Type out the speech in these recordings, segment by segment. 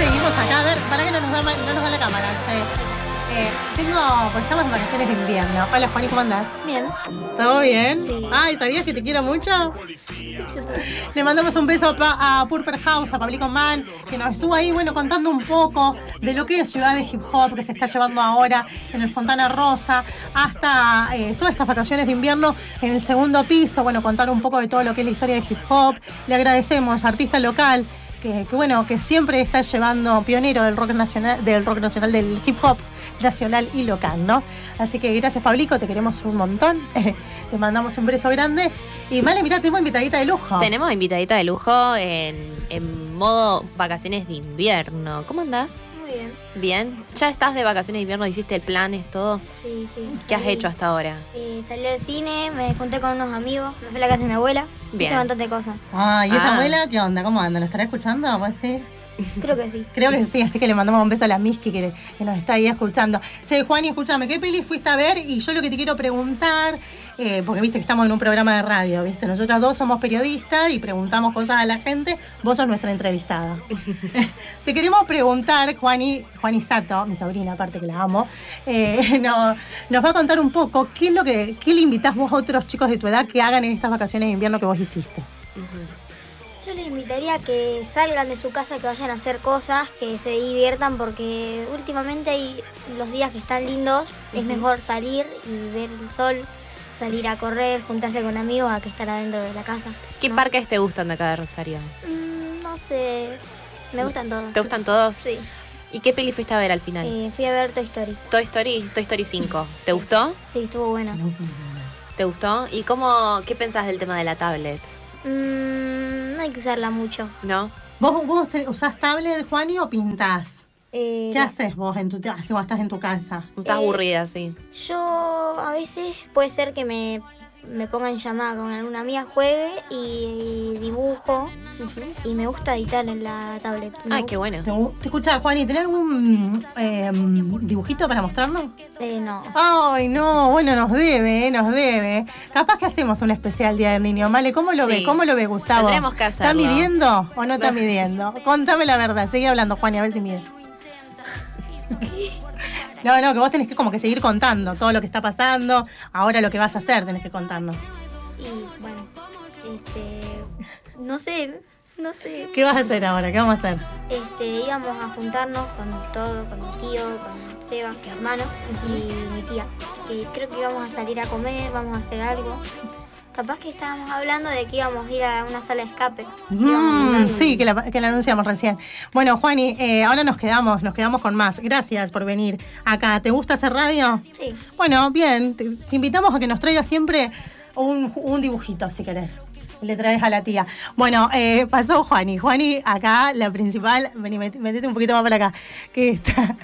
seguimos acá. A ver, para que no nos da la cámara, che. Pues estamos en vacaciones de invierno. Hola, Juani, ¿cómo andás? Bien. ¿Todo bien? Sí. Ay, ¿sabías que te quiero mucho? Le mandamos un beso a Purple House, a Pablico Man, que nos estuvo ahí, contando un poco de lo que es Ciudad de Hip Hop, que se está llevando ahora en el Fontana Rosa, hasta todas estas vacaciones de invierno en el segundo piso, contar un poco de todo lo que es la historia de Hip Hop. Le agradecemos, artista local, que siempre está llevando, pionero del rock nacional, del hip hop nacional y local, ¿no? Así que gracias, Pablico, te queremos un montón. Te mandamos un beso grande. Y Male, mirá, tenemos invitadita de lujo. Tenemos invitadita de lujo en modo vacaciones de invierno. ¿Cómo andás? Muy bien. ¿Bien? ¿Ya estás de vacaciones de invierno? ¿Hiciste el plan, todo? Sí. ¿Qué has hecho hasta ahora? Salí al cine, me junté con unos amigos, me fui a la casa de mi abuela. Bien. Hice un montón de cosas. ¿Y esa abuela qué onda? ¿Cómo anda? ¿Lo estará escuchando? ¿Vos sí? Creo que sí. Creo que sí, así que le mandamos un beso a la Miski que nos está ahí escuchando. Che, Juani, escúchame, ¿qué peli fuiste a ver? Y yo lo que te quiero preguntar, porque viste que estamos en un programa de radio, ¿viste? Nosotros dos somos periodistas y preguntamos cosas a la gente, vos sos nuestra entrevistada. Te queremos preguntar, Juani Sato, mi sobrina, aparte que la amo, nos va a contar un poco qué le invitás vos a otros chicos de tu edad que hagan en estas vacaciones de invierno que vos hiciste. Yo les invitaría a que salgan de su casa, que vayan a hacer cosas, que se diviertan, porque últimamente hay los días que están lindos, es mejor salir y ver el sol, salir a correr, juntarse con amigos, a que estar adentro de la casa. ¿Qué parques te gustan de acá de Rosario? No sé, me gustan todos. ¿Te gustan todos? Sí. ¿Y qué peli fuiste a ver al final? Fui a ver Toy Story. Toy Story 5. ¿Te gustó? Sí, estuvo buena. ¿Te gustó? ¿Y qué pensás del tema de la tablet? No hay que usarla mucho. ¿No? ¿Vos usás tablet, Juani, o pintás? ¿Qué No. haces vos cuando estás en tu casa? Estás aburrida, sí. Yo a veces puede ser que me ponga en llamada con alguna amiga, juegue y dibujo. Y me gusta editar en la tablet. Ay, qué bueno. ¿Te escucha, Juani? ¿Tenés algún dibujito para mostrarnos? No. Ay, no, nos debe. Capaz que hacemos un especial Día del Niño. Vale, ¿cómo lo ve? ¿Cómo lo ve, Gustavo? Tendremos que hacerlo. ¿Está midiendo o no está midiendo? Contame la verdad, seguí hablando, Juani, a ver si mide. No, que vos tenés que como que seguir contando todo lo que está pasando. Ahora lo que vas a hacer tenés que contarnos. Y bueno, no sé. ¿Qué vas a hacer ahora? ¿Qué vamos a hacer? Íbamos a juntarnos con mi tío, con Seba, mi hermano y mi tía. Creo que íbamos a salir a comer, vamos a hacer algo. Capaz que estábamos hablando de que íbamos a ir a una sala de escape. Sí, que la anunciamos recién. Bueno, Juani, ahora nos quedamos con más. Gracias por venir acá. ¿Te gusta hacer radio? Sí. Bueno, bien. Te invitamos a que nos traigas siempre un dibujito, si querés. Le traes a la tía. Bueno, pasó Juani. Juani, acá, la principal. Vení, metete un poquito más para acá. Que está...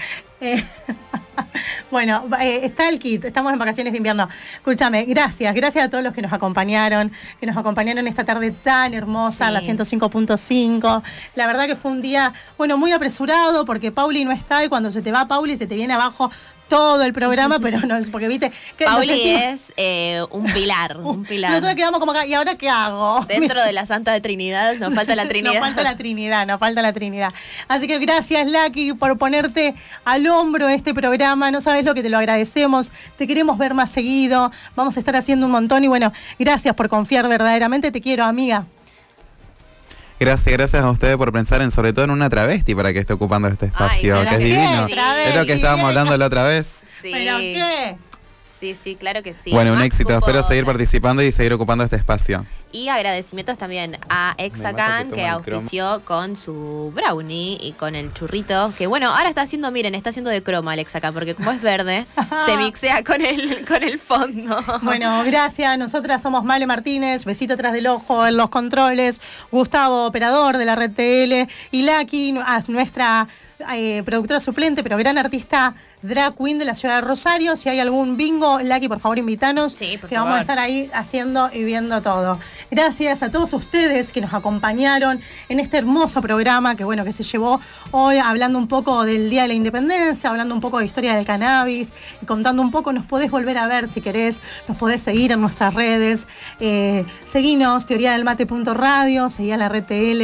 Bueno, está el kit, estamos en vacaciones de invierno. Escúchame, gracias a todos los que nos acompañaron esta tarde tan hermosa, sí. La 105.5. La verdad que fue un día, muy apresurado, porque Pauli no está, y cuando se te va Pauli se te viene abajo todo el programa, pero no es porque, viste... Que Pauli es un pilar. Nosotros quedamos como acá, ¿y ahora qué hago? Dentro de la Santa Trinidad nos falta la Trinidad. Nos falta la Trinidad. Así que gracias, Lucky, por ponerte al hombro este programa. No sabes lo que te lo agradecemos. Te queremos ver más seguido. Vamos a estar haciendo un montón y gracias por confiar verdaderamente. Te quiero, amiga. Gracias a ustedes por pensar sobre todo en una travesti para que esté ocupando este espacio, que es divino. Es lo que estábamos hablando la otra vez. Sí. ¿Pero qué? Sí, claro que sí. Bueno, un éxito. Espero seguir participando y seguir ocupando este espacio. Y agradecimientos también a Hexacan, que auspició con su brownie y con el churrito. Que ahora está haciendo de croma el Hexacan, porque como es verde, se mixea con el fondo. Bueno, gracias. Nosotras somos Male Martínez, besito atrás del ojo en los controles. Gustavo, operador de la red TL. Y Lucky, nuestra productora suplente, pero gran artista drag queen de la ciudad de Rosario. Si hay algún bingo, Lucky, por favor, invítanos. Sí, por que favor. Vamos a estar ahí haciendo y viendo todo. Gracias a todos ustedes que nos acompañaron en este hermoso programa que se llevó hoy, hablando un poco del Día de la Independencia, hablando un poco de historia del cannabis y contando un poco. Nos podés volver a ver si querés, nos podés seguir en nuestras redes. Seguinos, teoriadelmate.radio, seguí a la red TL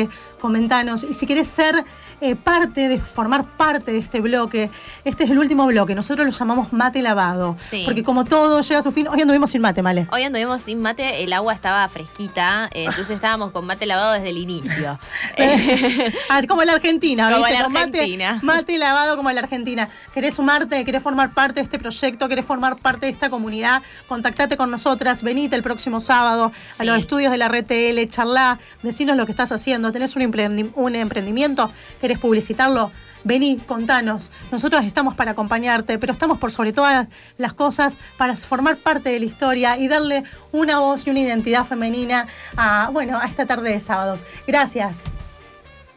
comentanos. Y si querés ser formar parte de este bloque, este es el último bloque, nosotros lo llamamos mate lavado. Sí. Porque como todo llega a su fin, hoy anduvimos sin mate, Male. Hoy anduvimos sin mate, el agua estaba fresquita, entonces estábamos con mate lavado desde el inicio. Así como en la Argentina, como ¿viste? la Argentina. Mate lavado como en la Argentina. ¿Querés sumarte? ¿Querés formar parte de este proyecto? ¿Querés formar parte de esta comunidad? Contactate con nosotras, venite el próximo sábado a los estudios de la RTL, charlá, decinos lo que estás haciendo. ¿Tenés un emprendimiento? ¿Querés publicitarlo? Vení, contanos. Nosotros estamos para acompañarte, pero estamos por sobre todas las cosas para formar parte de la historia y darle una voz y una identidad femenina a esta tarde de sábados. Gracias.